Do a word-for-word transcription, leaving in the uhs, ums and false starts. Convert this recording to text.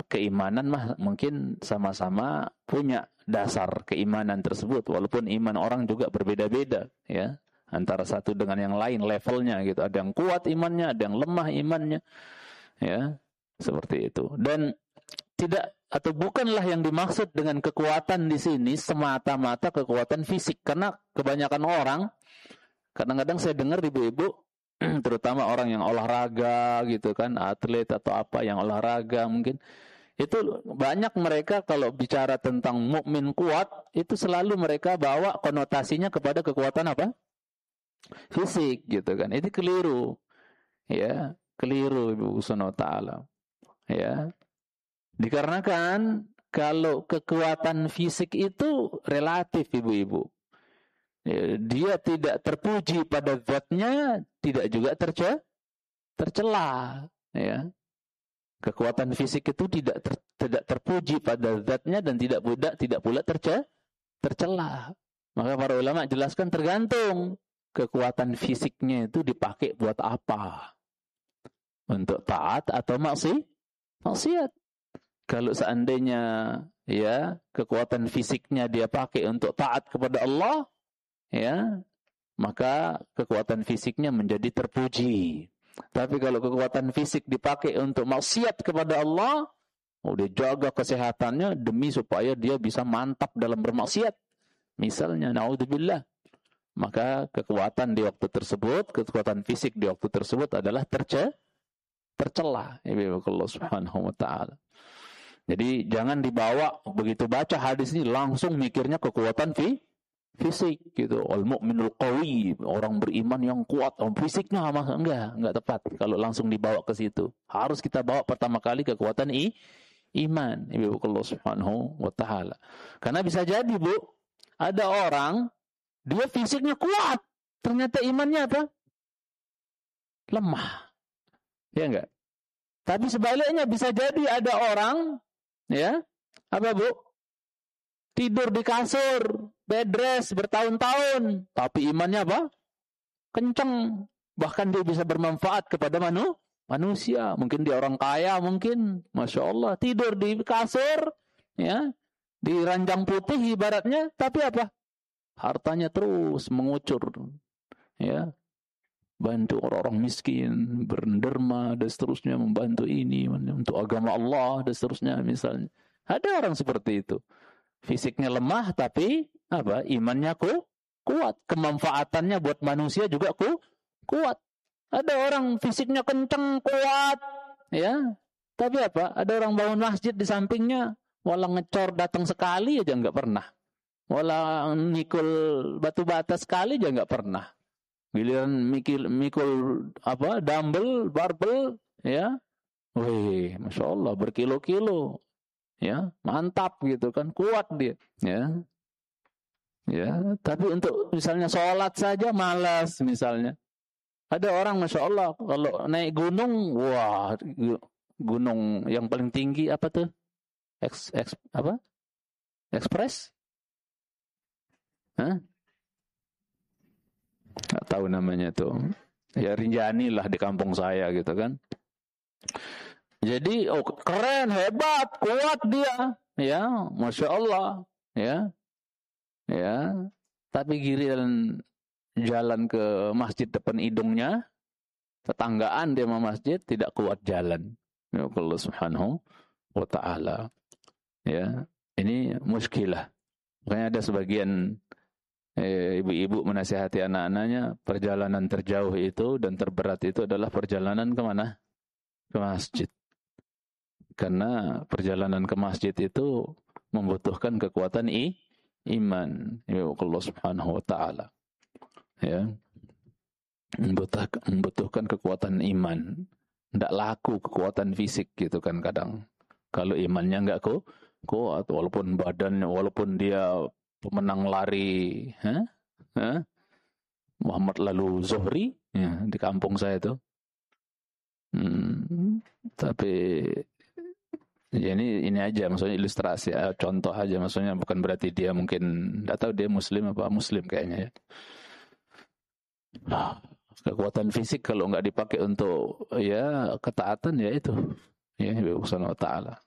keimanan mah mungkin sama-sama punya dasar keimanan tersebut, walaupun iman orang juga berbeda-beda ya, antara satu dengan yang lain levelnya gitu. Ada yang kuat imannya, ada yang lemah imannya ya, seperti itu. Dan tidak atau bukanlah yang dimaksud dengan kekuatan di sini semata-mata kekuatan fisik, karena kebanyakan orang kadang-kadang saya dengar ibu-ibu terutama orang yang olahraga gitu kan, atlet atau apa yang olahraga mungkin, itu banyak mereka kalau bicara tentang mukmin kuat, itu selalu mereka bawa konotasinya kepada kekuatan apa? Fisik gitu kan. Itu keliru. Ya, keliru Ibu Subhanahu wa taala. Ya. Dikarenakan kalau kekuatan fisik itu relatif ibu-ibu. Ya, dia tidak terpuji pada zatnya, tidak juga terce tercela, ya. Kekuatan fisik itu tidak ter, tidak terpuji pada zatnya dan tidak pula tidak pula terce tercela. Maka para ulama jelaskan tergantung kekuatan fisiknya itu dipakai buat apa? Untuk taat atau maksi? Maksiat. Kalau seandainya ya kekuatan fisiknya dia pakai untuk taat kepada Allah, ya, maka kekuatan fisiknya menjadi terpuji. Tapi kalau kekuatan fisik dipakai untuk maksiat kepada Allah, oh, dia jaga kesehatannya demi supaya dia bisa mantap dalam bermaksiat. Misalnya, naudzubillah. Maka kekuatan di waktu tersebut, kekuatan fisik di waktu tersebut adalah terce, tercela. Ibu Allah Subhanahu wa taala. Jadi jangan dibawa begitu baca hadis ini langsung mikirnya kekuatan fi fisik gitu. Al mu'minul qawi, orang beriman yang kuat, orang fisiknya mah enggak, enggak tepat kalau langsung dibawa ke situ. Harus kita bawa pertama kali kekuatan i, iman, Ibu Allah Subhanahu wa taala. Karena bisa jadi, Bu, ada orang dia fisiknya kuat, ternyata imannya apa? Lemah. Ya enggak? Tapi sebaliknya bisa jadi ada orang ya, apa Bu? Tidur di kasur, bed rest bertahun-tahun, tapi imannya apa? Kenceng. Bahkan dia bisa bermanfaat kepada manu, manusia. Mungkin dia orang kaya, mungkin, Masya Allah, tidur di kasur, ya, di ranjang putih ibaratnya, tapi apa? Hartanya terus mengucur, ya. Bantu orang-orang miskin, berderma, dan seterusnya, membantu ini, untuk agama Allah, dan seterusnya, misalnya. Ada orang seperti itu. Fisiknya lemah, tapi apa? Imannya ku, kuat. Kemanfaatannya buat manusia juga ku, kuat. Ada orang fisiknya kenceng, kuat, ya. Tapi apa? Ada orang bangun masjid di sampingnya, walau ngecor datang sekali aja nggak pernah. Walau nikul batu bata sekali aja nggak pernah. Giliran mikul, mikul apa, dumbbell, barbel, ya, wih, Masya Allah, berkilo-kilo, ya, mantap gitu kan, kuat dia, ya, ya. Tapi untuk misalnya sholat saja malas misalnya. Ada orang Masya Allah kalau naik gunung, wah, gunung yang paling tinggi apa tuh? Eks, eks, apa? Ekspres? Hah? Nggak tahu namanya tuh. Ya Rinjani lah di kampung saya gitu kan. Jadi oh keren, hebat, kuat dia. Ya, Masya Allah. Ya. Ya. Tapi giliran jalan ke masjid depan hidungnya, tetanggaan dia sama masjid, tidak kuat jalan. Ya Allah Subhanahu wa ta'ala. Ya. Ini muskilah. Makanya ada sebagian ibu-ibu menasihati anak-anaknya, perjalanan terjauh itu dan terberat itu adalah perjalanan kemana? Ke masjid. Karena perjalanan ke masjid itu membutuhkan kekuatan i, iman. Ibu Allah Subhanahu wa ta'ala. Ya. Membutuhkan, membutuhkan kekuatan iman. Tidak laku kekuatan fisik gitu kan kadang. Kalau imannya enggak ku, kuat, walaupun badannya, walaupun dia pemenang lari, huh? Huh? Muhammad Lalu Zuhri, ya, di kampung saya itu. Hmm, tapi ya ini ini aja, maksudnya ilustrasi, contoh aja, maksudnya bukan berarti dia mungkin, tidak tahu dia Muslim apa Muslim kayaknya ya. Kekuatan fisik kalau nggak dipakai untuk ya ketaatan ya itu, ya Subhanahu wa ta'ala.